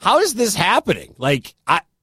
how is this happening? Like,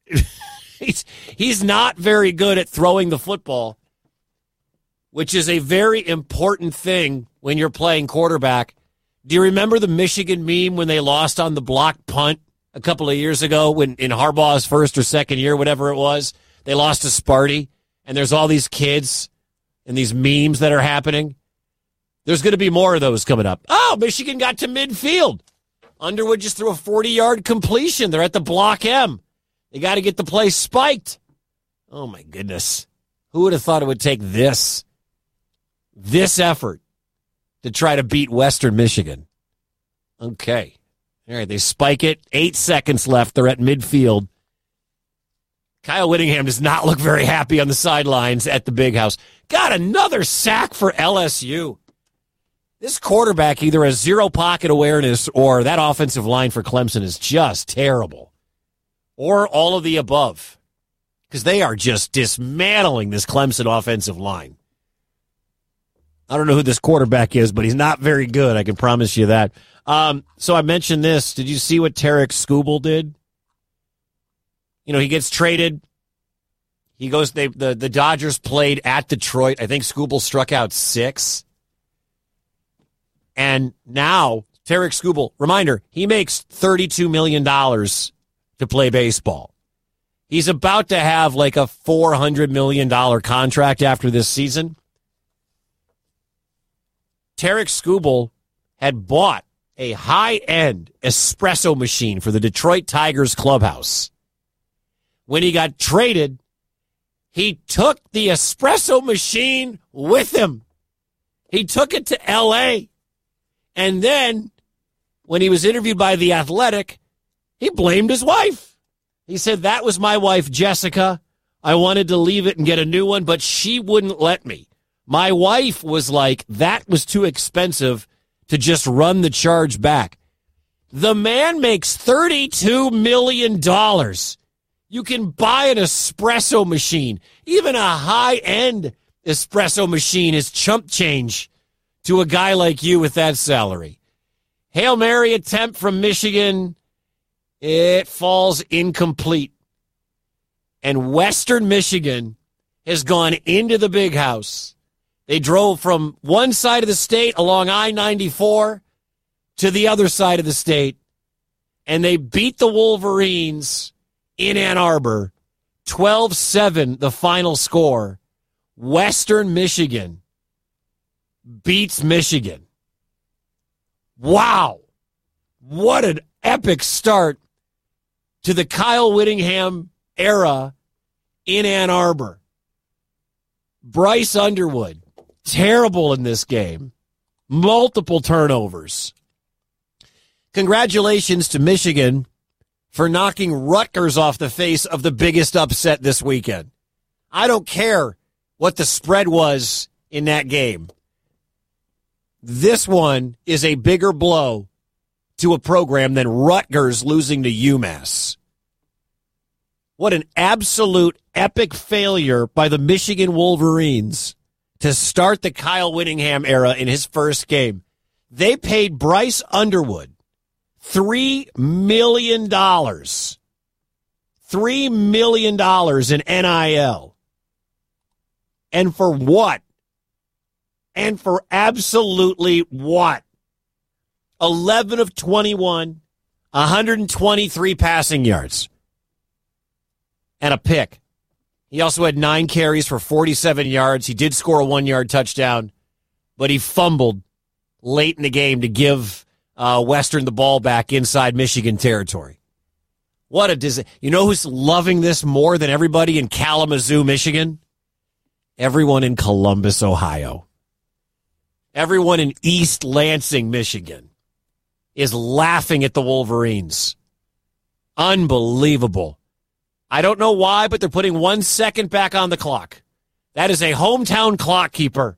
he's not very good at throwing the football, which is a very important thing when you're playing quarterback. Do you remember the Michigan meme when they lost on the block punt a couple of years ago when in Harbaugh's first or second year, whatever it was? They lost to Sparty, and there's all these kids and these memes that are happening. There's going to be more of those coming up. Oh, Michigan got to midfield. Underwood just threw a 40-yard completion. They're at the block M. They got to get the play spiked. Oh, my goodness. Who would have thought it would take this effort to try to beat Western Michigan? Okay. All right, they spike it. 8 seconds left. They're at midfield. Kyle Whittingham does not look very happy on the sidelines at the Big House. Got another sack for LSU. This quarterback either has zero pocket awareness or that offensive line for Clemson is just terrible. Or all of the above. Because they are just dismantling this Clemson offensive line. I don't know who this quarterback is, but he's not very good. I can promise you that. So I mentioned this. Did you see what Tarek Skubal did? You know, he gets traded. He goes. The Dodgers played at Detroit. I think Skubal struck out 6. And now Tarek Skubal, reminder, he makes $32 million to play baseball. He's about to have like a $400 million contract after this season. Tarek Skubal had bought a high-end espresso machine for the Detroit Tigers clubhouse. When he got traded, he took the espresso machine with him. He took it to L.A., and then when he was interviewed by The Athletic, he blamed his wife. He said, that was my wife, Jessica. I wanted to leave it and get a new one, but she wouldn't let me. My wife was like, that was too expensive to just run the charge back. The man makes $32 million. You can buy an espresso machine. Even a high-end espresso machine is chump change to a guy like you with that salary. Hail Mary attempt from Michigan. It falls incomplete. And Western Michigan has gone into the Big House. They drove from one side of the state along I-94 to the other side of the state, and they beat the Wolverines in Ann Arbor. 12-7, the final score. Western Michigan beats Michigan. Wow. What an epic start to the Kyle Whittingham era in Ann Arbor. Bryce Underwood, terrible in this game. Multiple turnovers. Congratulations to Michigan for knocking Rutgers off the face of the biggest upset this weekend. I don't care what the spread was in that game. This one is a bigger blow to a program than Rutgers losing to UMass. What an absolute epic failure by the Michigan Wolverines to start the Kyle Whittingham era in his first game. They paid Bryce Underwood $3 million. $3 million in NIL. And for what? And for absolutely what? 11 of 21, 123 passing yards, and a pick. He also had 9 carries for 47 yards. He did score a 1-yard touchdown, but he fumbled late in the game to give Western the ball back inside Michigan territory. What a disaster. You know who's loving this more than everybody in Kalamazoo, Michigan? Everyone in Columbus, Ohio. Everyone in East Lansing, Michigan is laughing at the Wolverines. Unbelievable. I don't know why, but they're putting 1 second back on the clock. That is a hometown clock keeper.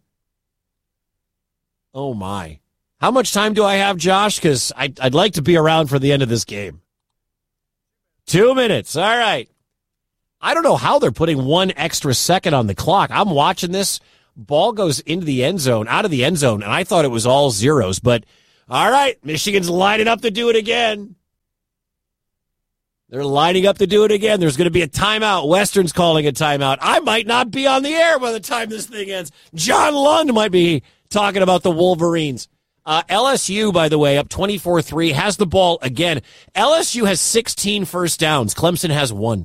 Oh, my. How much time do I have, Josh? Because I'd like to be around for the end of this game. 2 minutes. All right. I don't know how they're putting 1 extra second on the clock. I'm watching this. Ball goes into the end zone, out of the end zone, and I thought it was all zeros. But, all right, Michigan's lining up to do it again. They're lining up to do it again. There's going to be a timeout. Western's calling a timeout. I might not be on the air by the time this thing ends. John Lund might be talking about the Wolverines. LSU, by the way, up 24-3, has the ball again. LSU has 16 first downs. Clemson has 1.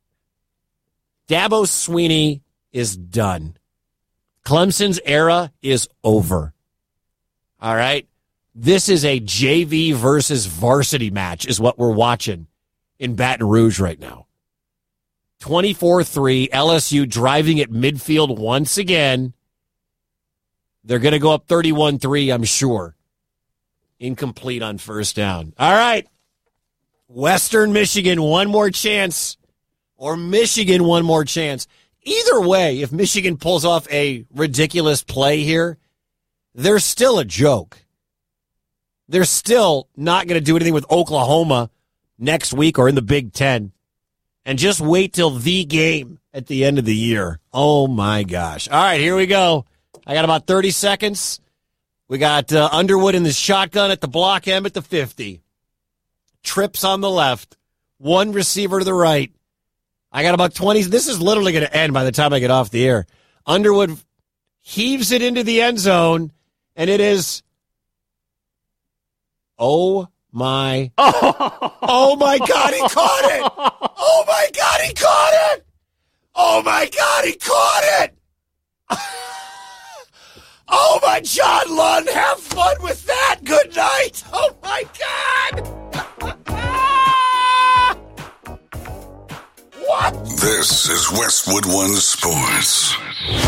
Dabo Swinney is done. Clemson's era is over. All right? This is a JV versus varsity match is what we're watching in Baton Rouge right now. 24-3, LSU driving at midfield once again. They're going to go up 31-3, I'm sure. Incomplete on first down. All right. Western Michigan, one more chance. Or Michigan, one more chance. Either way, if Michigan pulls off a ridiculous play here, they're still a joke. They're still not going to do anything with Oklahoma next week or in the Big Ten. And just wait till the game at the end of the year. Oh, my gosh. All right, here we go. I got about 30 seconds. We got Underwood in the shotgun at the block M at the 50. Trips on the left. One receiver to the right. I got about 20. This is literally going to end by the time I get off the air. Underwood heaves it into the end zone, and it is... Oh, my... Oh, my God, he caught it! Oh, my God, he caught it! Oh, my God, he caught it! Oh, my John Lund, have fun with that. Good night. Oh, my God. What? This is Westwood One Sports.